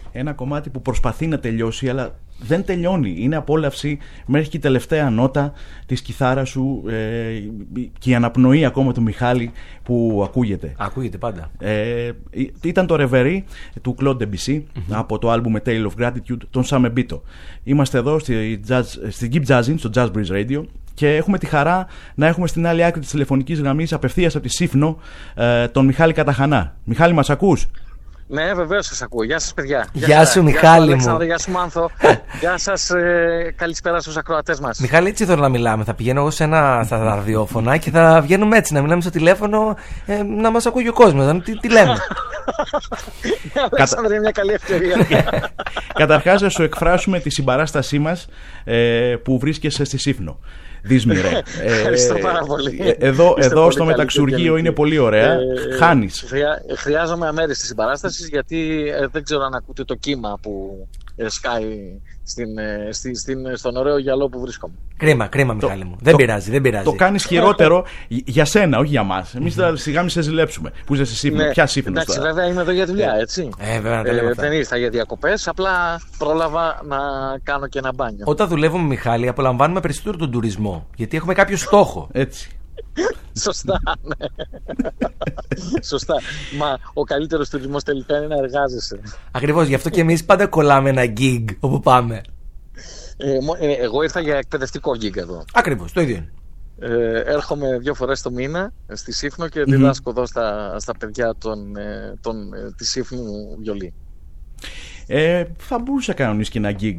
Ένα κομμάτι που προσπαθεί να τελειώσει, αλλά δεν τελειώνει. Είναι απόλαυση μέχρι και η τελευταία νότα της κιθάρας σου και η αναπνοή ακόμα του Μιχάλη που ακούγεται. Ακούγεται πάντα. Ήταν το Reverie του Claude Debussy από το άλμπουμ A Tale of Gratitude, των Sam Bito. Είμαστε εδώ στη Keep Jazzin, στο Jazz Breeze Radio, και έχουμε τη χαρά να έχουμε στην άλλη άκρη της τηλεφωνικής γραμμής, απευθείας από τη Σύφνο, τον Μιχάλη Καταχανά. Μιχάλη, μας ακούς? Ναι, βεβαίως σας ακούω. Γεια σας, παιδιά. Γεια σου, Μιχάλη μου. Γεια σου, Μάνθο. Γεια σας, καλησπέρα στους ακροατές μας. Μιχάλη, έτσι θέλω να μιλάμε. Θα πηγαίνω εγώ στα ραδιόφωνα και θα βγαίνουμε έτσι, να μιλάμε στο τηλέφωνο, να μας ακούει ο κόσμος. Τι λέμε. Αλέξανδρε, είναι μια καλή ευκαιρία. Καταρχάς, να σου εκφράσουμε τη συμπαράστασή μας που βρίσκεσαι στη Σύφνο. Δύσμηρε. Ευχαριστώ πάρα πολύ. Εδώ στο μεταξουργείο είναι πολύ ωραία. Χάνεις. Χρειάζομαι αμέριστη συμπαράσταση, γιατί δεν ξέρω αν ακούτε το κύμα που σκάει στον ωραίο γυαλό που βρίσκομαι. Κρίμα, Μιχάλη μου. Δεν πειράζει. Το κάνεις χειρότερο για σένα, όχι για μας. Εμείς θα σιγά μην σε ζηλέψουμε. Που είσαι στη Σύφνο. Ποια Σύφνο? Εντάξει, βέβαια είμαι εδώ για δουλειά, έτσι. Δεν ήρθα για διακοπές, απλά πρόλαβα να κάνω και ένα μπάνιο. Όταν δουλεύουμε, Μιχάλη, απολαμβάνουμε περισσότερο τον τουρισμό. Γιατί έχουμε κάποιο στόχο. Έτσι. Σωστά, ναι. Σωστά. Μα ο καλύτερος τουρισμός τελικά είναι να εργάζεσαι. Ακριβώς, γι' αυτό και εμείς πάντα κολλάμε ένα gig όπου πάμε. Εγώ ήρθα για εκπαιδευτικό gig εδώ. Ακριβώς, το ίδιο είναι. Έρχομαι 2 φορές το μήνα στη Σύφνο και διδάσκω εδώ στα παιδιά τη Σύφνου βιολί. Θα μπορούσα να κανονίσεις και ένα gig.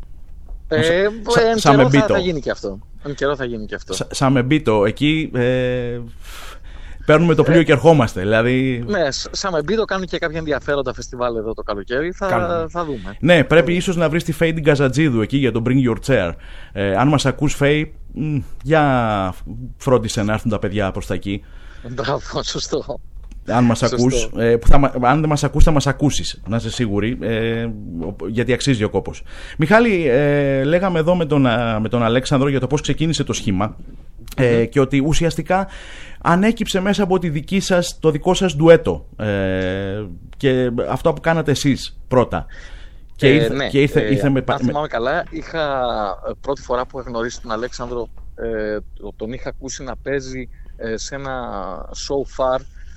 Εν καιρό θα γίνει και αυτό. Σαν Bito, εκεί παίρνουμε το πλοίο και ερχόμαστε. Δηλαδή... Ναι, σαν Bito κάνουν και κάποια ενδιαφέροντα φεστιβάλ εδώ το καλοκαίρι. Θα δούμε. Ναι, πρέπει ίσως να βρεις τη Faye την Καζατζίδου εκεί για το Bring Your Chair. Αν μας ακούς, Faye, για φρόντισε να έρθουν τα παιδιά προς τα εκεί. Μπράβο, σωστό. Αν μας ακούς, αν δεν μας ακούς θα μας ακούσεις, να είσαι σίγουροι, γιατί αξίζει ο κόπος. Μιχάλη, λέγαμε εδώ με τον Αλέξανδρο για το πώς ξεκίνησε το σχήμα και ότι ουσιαστικά ανέκυψε μέσα από το δικό σας ντουέτο και αυτό που κάνατε εσείς πρώτα. Αν θυμάμαι καλά, πρώτη φορά που γνωρίσει τον Αλέξανδρο, τον είχα ακούσει να παίζει σε ένα show far.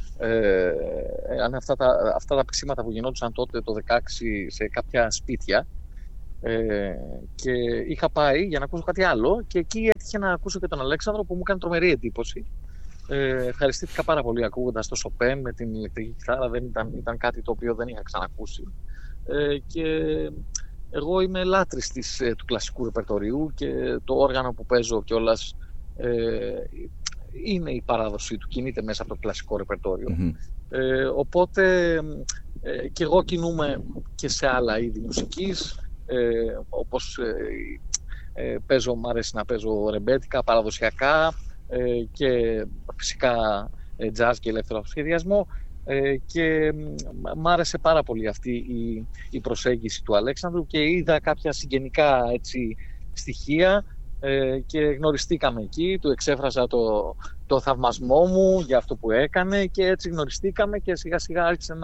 Αυτά τα ψήματα που γινόντουσαν τότε το 16 σε κάποια σπίτια, και είχα πάει για να ακούσω κάτι άλλο, και εκεί έτυχε να ακούσω και τον Αλέξανδρο που μου έκανε τρομερή εντύπωση. Ευχαριστήθηκα πάρα πολύ ακούγοντας το Σοπέν με την ηλεκτρική κιθάρα. Ήταν κάτι το οποίο δεν είχα ξανακούσει, και εγώ είμαι λάτρης του κλασικού ρεπερτορίου και το όργανο που παίζω κιόλας είναι η παράδοση του, κινείται μέσα από το κλασικό ρεπερτόριο. Οπότε και εγώ κινούμαι και σε άλλα είδη μουσικής, όπως μ' αρέσει να παίζω ρεμπέτικα, παραδοσιακά, και φυσικά jazz και ελεύθερο σχεδιασμό, και μ' άρεσε πάρα πολύ αυτή η προσέγγιση του Αλέξανδρου και είδα κάποια συγγενικά στοιχεία, και γνωριστήκαμε εκεί, του εξέφρασα το θαυμασμό μου για αυτό που έκανε, και έτσι γνωριστήκαμε και σιγά σιγά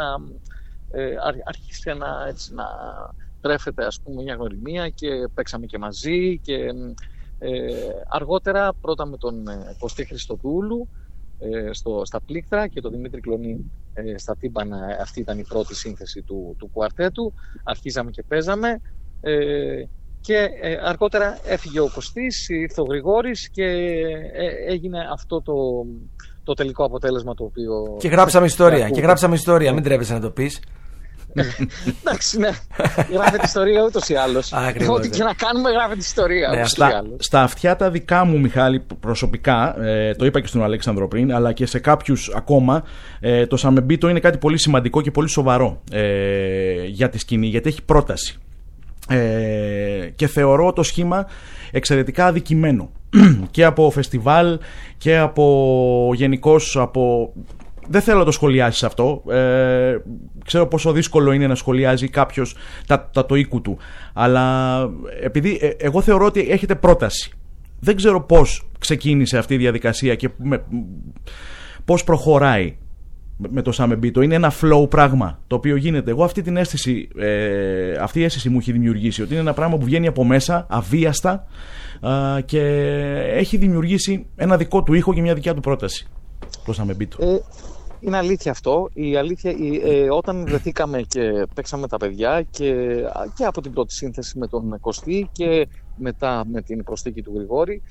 άρχισε να τρέφεται, ας πούμε, μια γνωριμία και παίξαμε και μαζί, και αργότερα πρώτα με τον Κωστή Χριστοδούλου στα πλήκτρα και τον Δημήτρη Κλονή στα τύμπανα. Αυτή ήταν η πρώτη σύνθεση του κουαρτέτου. Αρχίζαμε και παίζαμε, και αργότερα έφυγε ο Κωστής, ήρθε ο Γρηγόρης και έγινε αυτό το τελικό αποτέλεσμα το οποίο... Και γράψαμε ιστορία, μην τρέπεσαι να το πεις. Εντάξει, ναι. Γράφεται ιστορία ούτως ή άλλως. Ό,τι και να κάνουμε γράφεται ιστορία. Στα αυτιά τα δικά μου, Μιχάλη, προσωπικά, το είπα και στον Αλέξανδρο πριν, αλλά και σε κάποιους ακόμα, το Sam Bito είναι κάτι πολύ σημαντικό και πολύ σοβαρό για τη σκηνή, γιατί έχει πρόταση. Και θεωρώ το σχήμα εξαιρετικά αδικημένο και από φεστιβάλ και από γενικώς από... Δεν θέλω να το σχολιάσεις αυτό, ξέρω πόσο δύσκολο είναι να σχολιάζει κάποιος το οίκου του, αλλά επειδή εγώ θεωρώ ότι έχετε πρόταση, δεν ξέρω πώς ξεκίνησε αυτή η διαδικασία και πώς προχωράει. με το Sam Embito. Είναι ένα flow πράγμα το οποίο γίνεται. Εγώ αυτή η αίσθηση μου έχει δημιουργήσει, ότι είναι ένα πράγμα που βγαίνει από μέσα, αβίαστα, και έχει δημιουργήσει ένα δικό του ήχο και μια δικιά του πρόταση. Το Sam Embito. Είναι αλήθεια αυτό. Η αλήθεια, όταν βρεθήκαμε και παίξαμε τα παιδιά και από την πρώτη σύνθεση με τον Κωστή και μετά με την προσθήκη του Γρηγόρη,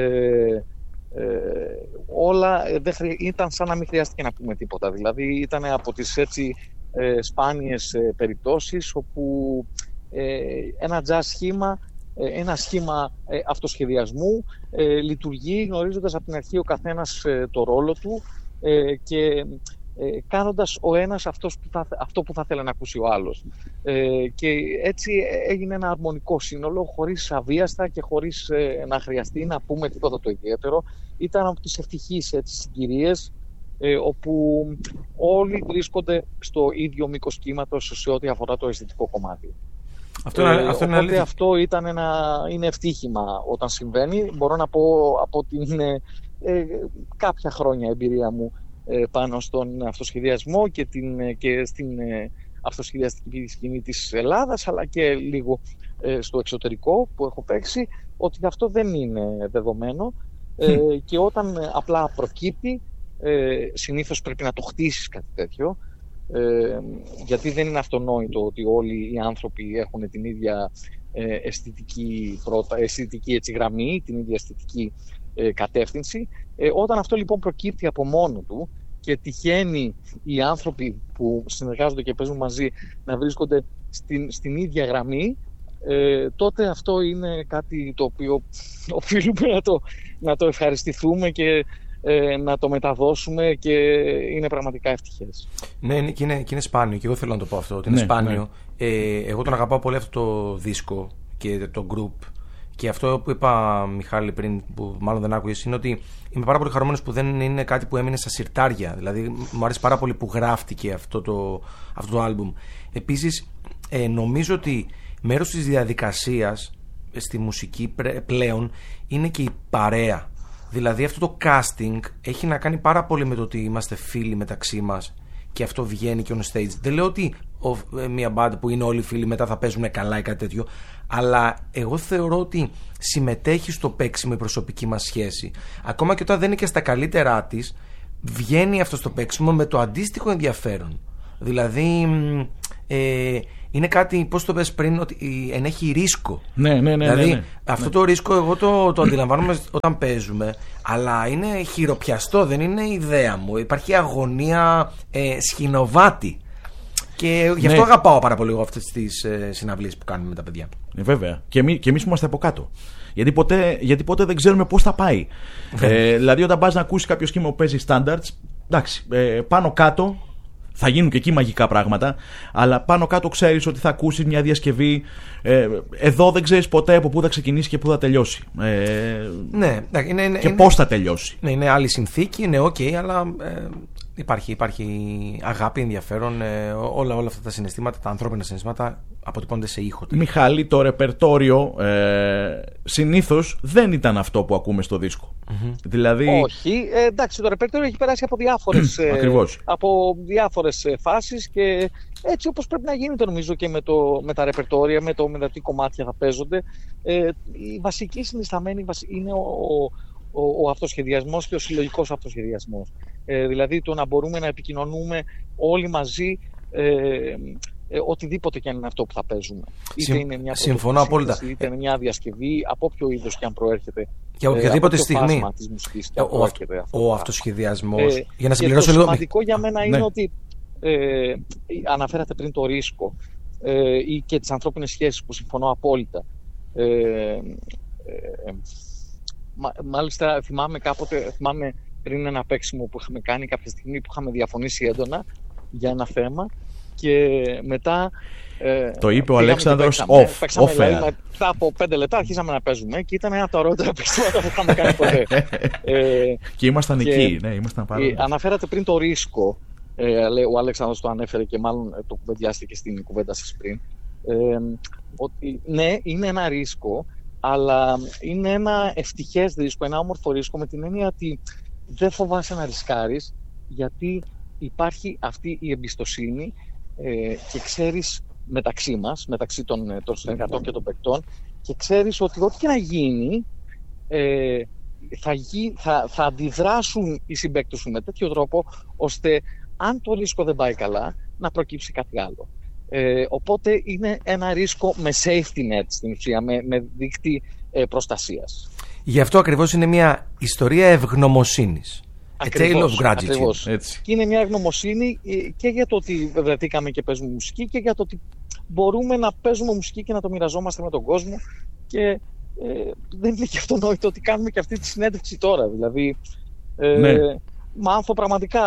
όλα ήταν σαν να μην χρειάστηκε να πούμε τίποτα. Δηλαδή ήταν από τις έτσι σπάνιες περιπτώσεις όπου ένα jazz σχήμα, ένα σχήμα αυτοσχεδιασμού λειτουργεί γνωρίζοντας από την αρχή ο καθένας το ρόλο του και κάνοντας ο ένας αυτό που θα θέλει να ακούσει ο άλλος. Και έτσι έγινε ένα αρμονικό σύνολο, χωρίς αβίαστα και χωρίς να χρειαστεί να πούμε τίποτα το ιδιαίτερο. Ήταν από τις ευτυχείς συγκυρίες όπου όλοι βρίσκονται στο ίδιο μήκος κύματος σε ό,τι αφορά το αισθητικό κομμάτι. Οπότε αυτό είναι ευτύχημα όταν συμβαίνει. Μπορώ να πω από την κάποια χρόνια εμπειρία μου πάνω στον αυτοσχεδιασμό και στην αυτοσχεδιαστική σκηνή της Ελλάδας, αλλά και λίγο στο εξωτερικό που έχω παίξει, ότι αυτό δεν είναι δεδομένο και όταν απλά προκύπτει, συνήθως πρέπει να το χτίσεις κάτι τέτοιο, γιατί δεν είναι αυτονόητο ότι όλοι οι άνθρωποι έχουν την ίδια αισθητική έτσι, γραμμή, την ίδια αισθητική κατεύθυνση. Όταν αυτό λοιπόν προκύπτει από μόνο του και τυχαίνει οι άνθρωποι που συνεργάζονται και παίζουν μαζί να βρίσκονται στην ίδια γραμμή, τότε αυτό είναι κάτι το οποίο οφείλουμε να το ευχαριστηθούμε και να το μεταδώσουμε, και είναι πραγματικά ευτυχές. Ναι, και είναι σπάνιο, και εγώ θέλω να το πω αυτό, ότι είναι σπάνιο. Ναι. Εγώ τον αγαπάω πολύ αυτό το δίσκο και το group. Και αυτό που είπα, Μιχάλη, πριν, που μάλλον δεν άκουγες, είναι ότι είμαι πάρα πολύ χαρούμενος που δεν είναι κάτι που έμεινε στα συρτάρια. Δηλαδή, μου άρεσε πάρα πολύ που γράφτηκε αυτό το άλμπουμ. Επίσης, νομίζω ότι μέρος της διαδικασίας στη μουσική πλέον είναι και η παρέα. Δηλαδή, αυτό το casting έχει να κάνει πάρα πολύ με το ότι είμαστε φίλοι μεταξύ μας και αυτό βγαίνει και on stage. Δεν λέω ότι μια band που είναι όλοι φίλοι μετά θα παίζουν καλά ή κάτι τέτοιο, αλλά εγώ θεωρώ ότι συμμετέχει στο παίξιμο η προσωπική μας σχέση. Ακόμα και όταν δεν είναι και στα καλύτερά της, βγαίνει αυτό στο παίξιμο με το αντίστοιχο ενδιαφέρον. Δηλαδή, είναι κάτι, πώς το πες πριν, ότι ενέχει ρίσκο. Ναι. Δηλαδή, αυτό το ρίσκο εγώ το αντιλαμβάνομαι όταν παίζουμε, αλλά είναι χειροπιαστό, δεν είναι ιδέα μου. Υπάρχει αγωνία σχηνοβάτη. Και γι' αυτό αγαπάω πάρα πολύ εγώ αυτές τις συναυλίες που κάνουμε με τα παιδιά. Βέβαια. Και εμείς που είμαστε από κάτω. Γιατί ποτέ δεν ξέρουμε πώς θα πάει. Δηλαδή, όταν πας να ακούσεις κάποιο σχήμα που παίζει standards, εντάξει, πάνω κάτω θα γίνουν και εκεί μαγικά πράγματα, αλλά πάνω κάτω ξέρεις ότι θα ακούσεις μια διασκευή. Εδώ δεν ξέρεις ποτέ από πού θα ξεκινήσει και πού θα τελειώσει. Και πώς θα τελειώσει. Ναι, είναι άλλη συνθήκη, είναι ok, αλλά υπάρχει αγάπη, ενδιαφέρον, όλα αυτά τα συναισθήματα, τα ανθρώπινα συναισθήματα αποτυπώνται σε ήχο. Μιχάλη, το ρεπερτόριο συνήθως δεν ήταν αυτό που ακούμε στο δίσκο. Δηλαδή... Όχι, εντάξει, το ρεπερτόριο έχει περάσει από διάφορες φάσεις και έτσι όπως πρέπει να γίνεται, νομίζω, και με τα ρεπερτόρια, με τα τι κομμάτια θα παίζονται. Η βασική συνισταμένη είναι ο αυτοσχεδιασμός και ο συλλογικός αυτοσχεδιασμός. Δηλαδή το να μπορούμε να επικοινωνούμε όλοι μαζί οτιδήποτε και αν είναι αυτό που θα παίζουμε. Είτε είναι μια πρωτοσύνθεση, είτε είναι μια διασκευή, από όποιο είδος και αν προέρχεται. Για οποιαδήποτε στιγμή. Της μουσικής ο αυτοσχεδιασμός. Για να συμπληρώσω λίγο. Το σημαντικό για μένα είναι ότι αναφέρατε πριν το ρίσκο ή και τις ανθρώπινες σχέσεις, που συμφωνώ απόλυτα. Μάλιστα θυμάμαι πριν ένα παίξιμο που είχαμε κάνει κάποια στιγμή που είχαμε διαφωνήσει έντονα για ένα θέμα και μετά το είπε ο Αλέξανδρος παίξαμε, δηλαδή, μετά από 5 λεπτά αρχίσαμε να παίζουμε και ήταν ένα από τα ωραιότερα παίξιματα που είχαμε κάνει ποτέ. Και ήμασταν εκεί, ήμασταν πάρα. Αναφέρατε πριν το ρίσκο, ο Αλέξανδρος το ανέφερε και μάλλον το κουβεντιάστηκε στην κουβέντα σας πριν, ότι ναι, είναι ένα ρίσκο, αλλά είναι ένα ευτυχές ρίσκο, ένα όμορφο ρίσκο, με την έννοια ότι δεν φοβάσαι να ρισκάρεις, γιατί υπάρχει αυτή η εμπιστοσύνη και ξέρεις μεταξύ μας, μεταξύ των συνεργατών και των παικτών, και ξέρεις ότι ό,τι και να γίνει θα αντιδράσουν οι συμπαίκτες σου με τέτοιο τρόπο ώστε αν το ρίσκο δεν πάει καλά να προκύψει κάτι άλλο. Οπότε είναι ένα ρίσκο με safety net στην ουσία, με δίκτυ προστασίας. Γι' αυτό ακριβώς είναι μια ιστορία ευγνωμοσύνης. A tale of gratitude. Έτσι. Και είναι μια ευγνωμοσύνη και για το ότι βρεθήκαμε και παίζουμε μουσική και για το ότι μπορούμε να παίζουμε μουσική και να το μοιραζόμαστε με τον κόσμο. Και δεν είναι και αυτονόητο ότι κάνουμε και αυτή τη συνέντευξη τώρα. Δηλαδή, Μάνθο, πραγματικά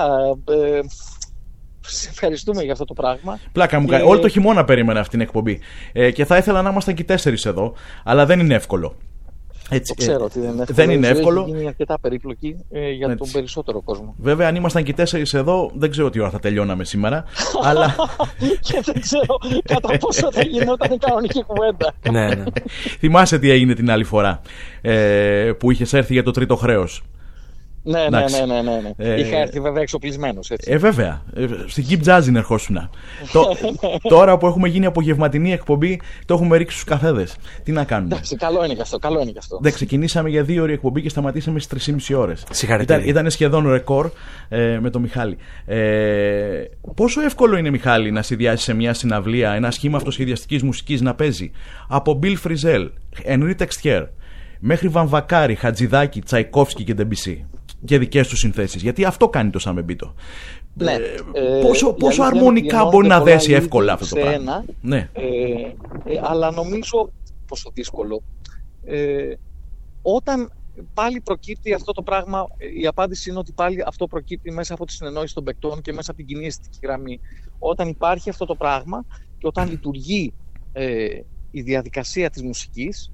σε ευχαριστούμε για αυτό το πράγμα. Πλάκα μου κάνει. Όλο το χειμώνα περίμενα αυτή την εκπομπή. Και θα ήθελα να ήμασταν και 4 εδώ, αλλά δεν είναι εύκολο. Έτσι, το ξέρω ότι δεν είναι εύκολο. Έχει γίνει αρκετά περίπλοκη για τον περισσότερο κόσμο. Βέβαια, αν ήμασταν και 4 εδώ, δεν ξέρω τι ώρα θα τελειώναμε σήμερα. Αλλά... Και δεν ξέρω κατά πόσο θα γινόταν η κανονική κουβέντα. Ναι. Θυμάσαι τι έγινε την άλλη φορά που είχες έρθει για το τρίτο χρέος? Ναι. Είχα έρθει βέβαια εξοπλισμένος. Βέβαια. Στην Keep Jazzin ερχόσουνα. Τώρα που έχουμε γίνει απογευματινή εκπομπή, το έχουμε ρίξει στους καφέδες. Τι να κάνουμε. Εντάξει, καλό είναι και αυτό. Δεν, ξεκινήσαμε για 2 ώρες εκπομπή και σταματήσαμε στις 3,5 ώρες. Συγχαρητήρια. Ήταν σχεδόν ρεκόρ με τον Μιχάλη. Πόσο εύκολο είναι, Μιχάλη, να συνδυάσει σε μια συναυλία ένα σχήμα αυτοσχεδιαστικής μουσικής να παίζει από Bill Frisell, Henri Textier μέχρι Βαμβακάρη, Χατζηδάκη, Τσαϊκόφσκι και Ντεμπισί και δικές του συνθέσεις? Γιατί αυτό κάνει το Σαμεμπίτο. Ναι. Πόσο αρμονικά μπορεί να δέσει εύκολα αυτό το πράγμα? Ναι. Αλλά νομίζω πόσο δύσκολο. Όταν πάλι προκύπτει αυτό το πράγμα, η απάντηση είναι ότι πάλι αυτό προκύπτει μέσα από τη συνεννόηση των παικτών και μέσα από την κοινή αισθητική γραμμή. Όταν υπάρχει αυτό το πράγμα και όταν λειτουργεί η διαδικασία της μουσικής,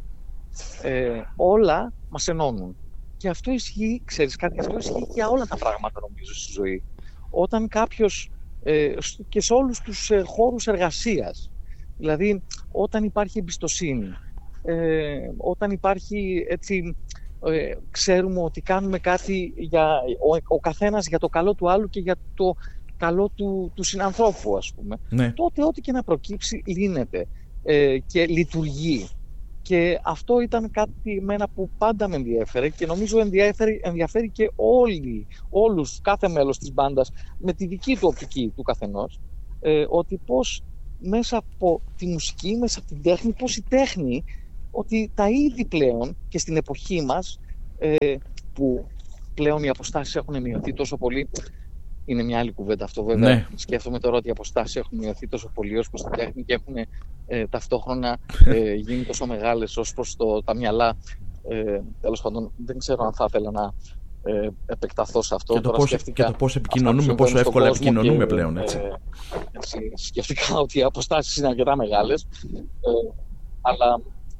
όλα μας ενώνουν. Και αυτό ισχύει, ξέρεις κάτι, αυτό ισχύει και για όλα τα πράγματα νομίζω στη ζωή. Όταν κάποιος, και σε όλους τους χώρους εργασίας, δηλαδή όταν υπάρχει εμπιστοσύνη, όταν υπάρχει έτσι, ξέρουμε ότι κάνουμε κάτι για ο καθένας για το καλό του άλλου και για το καλό του συνανθρώπου, ας πούμε, ναι. Τότε ό,τι και να προκύψει λύνεται και λειτουργεί. Και αυτό ήταν κάτι εμένα που πάντα με ενδιέφερε και νομίζω ενδιαφέρει και όλους, κάθε μέλος της μπάντας με τη δική του οπτική του καθενός, ότι πώς μέσα από τη μουσική, μέσα από την τέχνη, πώς η τέχνη, ότι τα είδη πλέον και στην εποχή μας, που πλέον οι αποστάσεις έχουν μειωθεί τόσο πολύ, είναι μια άλλη κουβέντα αυτό βέβαια. Ναι. Σκέφτομαι τώρα ότι οι αποστάσεις έχουν μειωθεί τόσο πολύ ως προς την τέχνη και έχουν ταυτόχρονα γίνει τόσο μεγάλες ως προς τα μυαλά. Τέλος πάντων, δεν ξέρω αν θα ήθελα να επεκταθώ σε αυτό. Και το πώς επικοινωνούμε, πόσο εύκολα επικοινωνούμε πλέον. Έτσι. Σκέφτηκα ότι οι αποστάσεις είναι αρκετά μεγάλες. Αλλά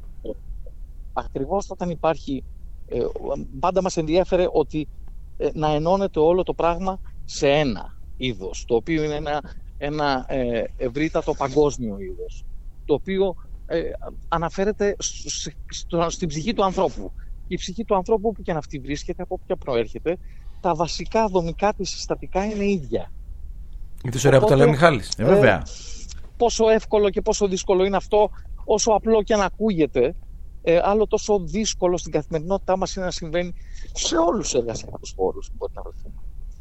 ακριβώς όταν υπάρχει, πάντα μας ενδιέφερε ότι να ενώνεται όλο το πράγμα σε ένα είδος, το οποίο είναι ένα ευρύτατο παγκόσμιο είδος, το οποίο αναφέρεται στην ψυχή του ανθρώπου. Η ψυχή του ανθρώπου, που και αν αυτή βρίσκεται, από όποια προέρχεται, τα βασικά δομικά της συστατικά είναι ίδια. Είναι ωραία που τα λέει ο Μιχάλης. Βέβαια. Πόσο εύκολο και πόσο δύσκολο είναι αυτό, όσο απλό και αν ακούγεται, άλλο τόσο δύσκολο στην καθημερινότητά μας είναι να συμβαίνει σε όλους τους εργασιακούς χώρους που μπορεί να βρεθούμε.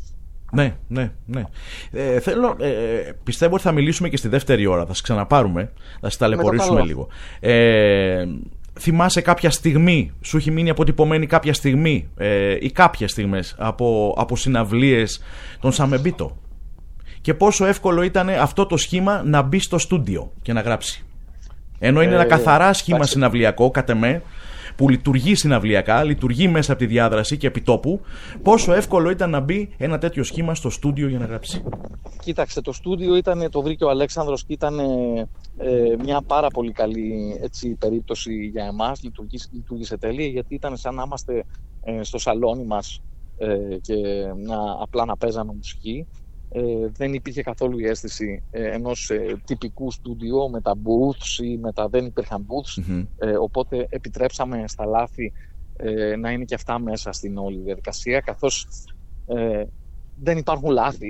Ναι. Πιστεύω ότι θα μιλήσουμε και στη δεύτερη ώρα. Θα σας ξαναπάρουμε, θα σας ταλαιπωρήσουμε λίγο. Θυμάσαι κάποια στιγμή, σου έχει μείνει αποτυπωμένη κάποια στιγμή ή κάποιες στιγμές από συναυλίες των Σαμεμπίτο? Και πόσο εύκολο ήταν αυτό το σχήμα να μπει στο στούντιο και να γράψει? Ενώ είναι ένα καθαρά σχήμα συναυλιακό, κατ' εμέ, που λειτουργεί συναυλιακά, λειτουργεί μέσα από τη διάδραση και επιτόπου. Πόσο εύκολο ήταν να μπει ένα τέτοιο σχήμα στο στούντιο για να γράψει? Κοίταξε, το στούντιο το βρήκε ο Αλέξανδρος και ήταν μια πάρα πολύ καλή περίπτωση για εμάς. Λειτουργήσε τέλεια, γιατί ήταν σαν να είμαστε στο σαλόνι μας και απλά να παίζαμε μουσική. Δεν υπήρχε καθόλου η αίσθηση ενός τυπικού στούντιο με τα booths ή δεν υπήρχαν booths, οπότε επιτρέψαμε στα λάθη να είναι και αυτά μέσα στην όλη διαδικασία, καθώς δεν υπάρχουν λάθη,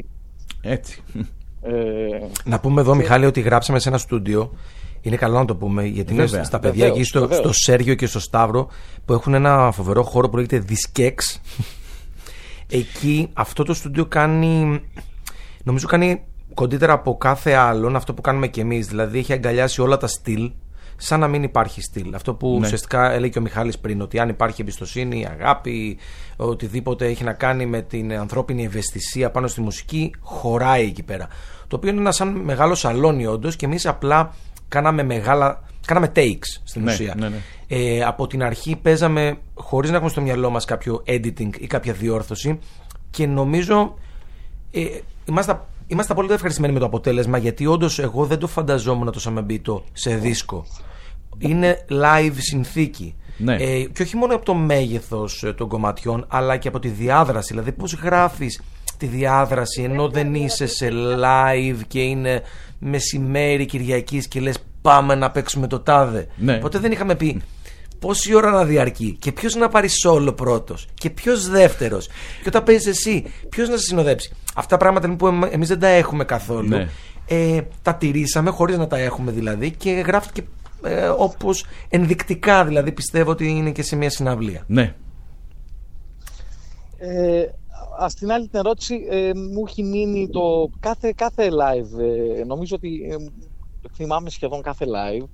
Έτσι. Να πούμε εδώ, Μιχάλη, ότι γράψαμε σε ένα στούντιο. Είναι καλό να το πούμε, γιατί είναι στα παιδιά εκεί στο Σέργιο και στο Σταύρο, που έχουν ένα φοβερό χώρο που λέγεται Diskex. Εκεί αυτό το στούντιο νομίζω κάνει κοντύτερα από κάθε άλλον αυτό που κάνουμε κι εμείς. Δηλαδή έχει αγκαλιάσει όλα τα στυλ, σαν να μην υπάρχει στυλ. Αυτό που ουσιαστικά έλεγε και ο Μιχάλης πριν, ότι αν υπάρχει εμπιστοσύνη, αγάπη, οτιδήποτε έχει να κάνει με την ανθρώπινη ευαισθησία πάνω στη μουσική, χωράει εκεί πέρα. Το οποίο είναι ένα σαν μεγάλο σαλόνι όντως, και εμείς απλά κάναμε takes στην ουσία. Από την αρχή παίζαμε χωρίς να έχουμε στο μυαλό μας κάποιο editing ή κάποια διόρθωση, και νομίζω είμαστε απόλυτα ευχαριστημένοι με το αποτέλεσμα, γιατί όντως εγώ δεν το φανταζόμουν το Σαμεμπίτο σε δίσκο. Είναι live συνθήκη. Και όχι μόνο από το μέγεθος των κομματιών, αλλά και από τη διάδραση. Δηλαδή πώς γράφεις τη διάδραση ενώ δεν είσαι σε live και είναι μεσημέρι Κυριακής και λες πάμε να παίξουμε το τάδε. Ποτέ δεν είχαμε πει πόση ώρα να διαρκεί και ποιος να πάρει solo πρώτος και ποιος δεύτερος, και όταν παίζεις εσύ ποιος να σε συνοδέψει. Αυτά πράγματα που εμείς δεν τα έχουμε καθόλου. Τα τηρήσαμε χωρίς να τα έχουμε δηλαδή, και γράφτηκε όπως ενδεικτικά, δηλαδή πιστεύω ότι είναι και σε μια συναυλία. Ας την άλλη την ερώτηση, μου έχει μείνει το κάθε live. Νομίζω ότι θυμάμαι σχεδόν κάθε live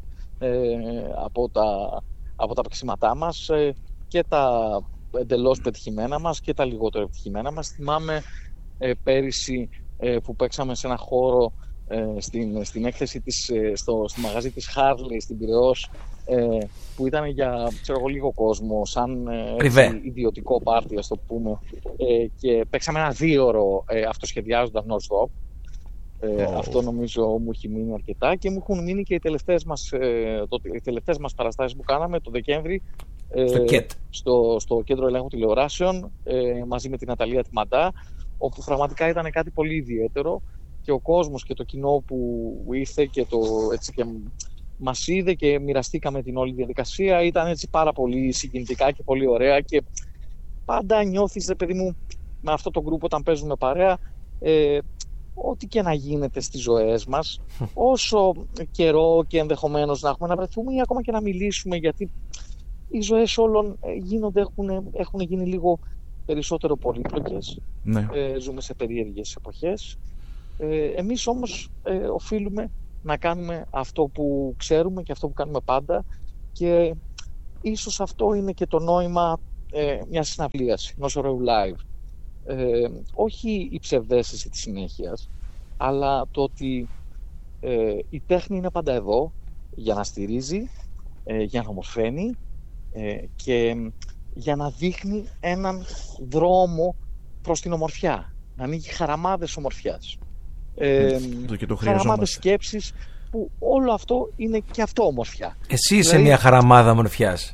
από τα παίξηματά μας, και τα εντελώς πετυχημένα μας και τα λιγότερο επιτυχημένα μας. Θυμάμαι πέρυσι που παίξαμε σε ένα χώρο στην έκθεση στη μαγαζί της Harley στην Πειραιώς, που ήταν για λίγο κόσμο, σαν ιδιωτικό πάρτι, ας το πούμε, και παίξαμε ένα 2ωρο αυτοσχεδιάζοντας non-stop. Αυτό νομίζω μου έχει μείνει αρκετά, και μου έχουν μείνει και οι τελευταίες μας παραστάσεις που κάναμε το Δεκέμβρη στο Κέντρο Ελέγχου Τηλεοράσεων, μαζί με την Ναταλία τη Μαντά, όπου πραγματικά ήταν κάτι πολύ ιδιαίτερο, και ο κόσμος και το κοινό που ήρθε και μας είδε και μοιραστήκαμε την όλη διαδικασία, ήταν έτσι πάρα πολύ συγκινητικά και πολύ ωραία, και πάντα νιώθεις, παιδί μου, με αυτό το γκρουπ όταν παίζουμε παρέα, ό,τι και να γίνεται στις ζωές μας, όσο καιρό και ενδεχομένως να έχουμε να βρεθούμε ή ακόμα και να μιλήσουμε, γιατί οι ζωές όλων έχουν γίνει λίγο περισσότερο πολύπλοκες. Ζούμε σε περίεργες εποχές. Εμείς όμως οφείλουμε να κάνουμε αυτό που ξέρουμε και αυτό που κάνουμε πάντα, και ίσως αυτό είναι και το νόημα μιας συναυλίας, ενός ωραίου live. Όχι η ψευδαίσθηση της συνέχειας, αλλά το ότι η τέχνη είναι πάντα εδώ για να στηρίζει, για να ομορφαίνει, και για να δείχνει έναν δρόμο προς την ομορφιά, να ανοίγει χαραμάδες ομορφιάς, χαραμάδες σκέψης, που όλο αυτό είναι και αυτό ομορφιά. Εσύ είσαι μια χαραμάδα ομορφιάς.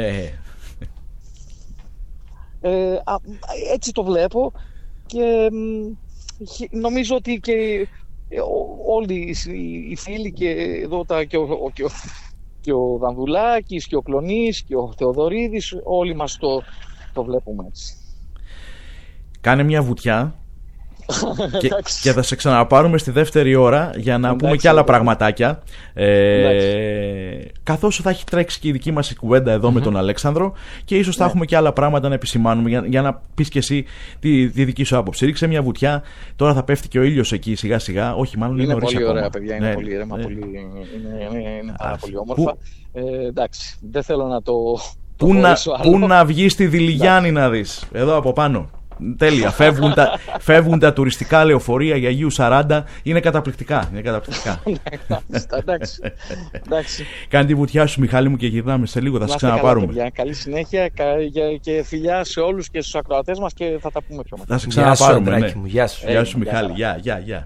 Έτσι το βλέπω, και νομίζω ότι και όλοι οι φίλοι, και εδώ και ο Δανδουλάκης και ο Κλονής και ο Θεοδωρίδης, όλοι μας το βλέπουμε έτσι. Κάνε μια βουτιά και θα σε ξαναπάρουμε στη δεύτερη ώρα για να πούμε και άλλα πραγματάκια, καθώς θα έχει τρέξει και η δική μας κουβέντα εδώ με τον Αλέξανδρο, και ίσως θα έχουμε και άλλα πράγματα να επισημάνουμε για να πεις και εσύ τη δική σου άποψη. Ρίξε μια βουτιά, τώρα θα πέφτει και ο ήλιος εκεί σιγά σιγά. Όχι, μάλλον είναι νωρίς πολύ ακόμα. Ωραία παιδιά, είναι πολύ ήρεμα, είναι πάρα πολύ όμορφα. Εντάξει, δεν θέλω να το Πού να βγει στη Δηλιγιάννη να δεις, εδώ από πάνω. Τέλεια. Φεύγουν τα τουριστικά λεωφορεία για Αγίου 40. Είναι καταπληκτικά. Εντάξει. Κάνε τη βουτιά σου, Μιχάλη μου, και γυρνάμε σε λίγο. Θα σε ξαναπάρουμε. Καλή συνέχεια και φιλιά σε όλους και στους ακροατές μας, και θα τα πούμε πιο μετά. Θα σε ξαναπάρουμε. Γεια σου, Μιχάλη. Γεια.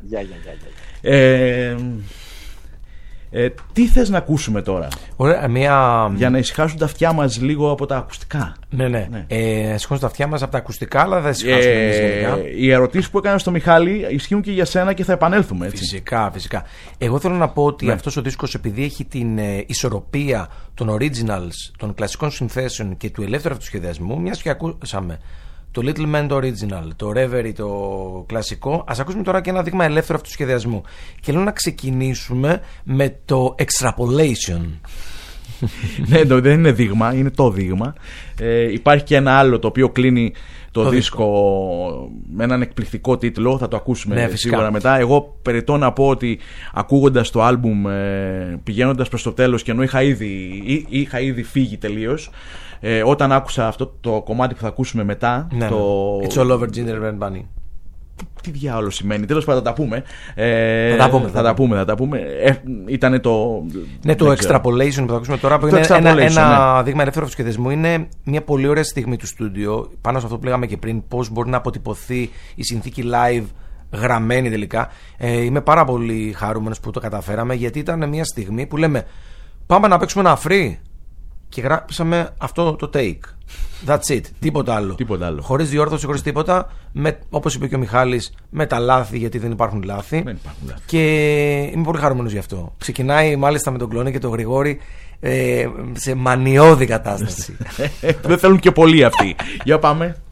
Τι θες να ακούσουμε τώρα? Ωραία, για να ησυχάσουν τα αυτιά μας λίγο από τα ακουστικά. Ναι. Ησυχάσουν τα αυτιά μας από τα ακουστικά, αλλά θα ησυχάσουμε εμείς γενικά. Οι ερωτήσεις που έκανα στο Μιχάλη ισχύουν και για σένα, και θα επανέλθουμε, έτσι. Φυσικά. Εγώ θέλω να πω ότι αυτός ο δίσκος, επειδή έχει την ισορροπία των originals, των κλασικών συνθέσεων και του ελεύθερου αυτοσχεδιασμού, μιας και ακούσαμε το Little Man το original, το Reverie το κλασικό. Ας ακούσουμε τώρα και ένα δείγμα ελεύθερο αυτοσχεδιασμού. Και λέω να ξεκινήσουμε με το Extrapolation. Ναι, δεν είναι δείγμα, είναι το δείγμα. Υπάρχει και ένα άλλο το οποίο κλείνει το δίσκο με έναν εκπληκτικό τίτλο. Θα το ακούσουμε σίγουρα μετά. Εγώ περιττώ να πω ότι ακούγοντας το άλμπουμ, πηγαίνοντας προς το τέλος και ενώ είχα ήδη φύγει τελείως, όταν άκουσα αυτό το κομμάτι που θα ακούσουμε μετά, το It's all over Ginger Red Bunny. Τι διάολο σημαίνει, τέλος πάντων θα τα πούμε. Θα τα πούμε. Ήτανε το. Ναι, το Extrapolation που θα ακούσουμε τώρα, που είναι ένα δείγμα ελεύθερου αυτοσχεδιασμού. Είναι μια πολύ ωραία στιγμή του στούντιο, πάνω σε αυτό που λέγαμε και πριν, πώς μπορεί να αποτυπωθεί η συνθήκη live γραμμένη τελικά. Είμαι πάρα πολύ χαρούμενος που το καταφέραμε, γιατί ήταν μια στιγμή που λέμε πάμε να παίξουμε ένα free. Και γράψαμε αυτό το take. That's it. Τίποτα άλλο. Χωρίς διόρθωση, χωρίς τίποτα. Όπως είπε και ο Μιχάλης, με τα λάθη, γιατί δεν υπάρχουν λάθη. Και είμαι πολύ χαρούμενος γι' αυτό. Ξεκινάει μάλιστα με τον Κλόνη και τον Γρηγόρη σε μανιώδη κατάσταση. Δεν θέλουν και πολλοί αυτοί. Για πάμε.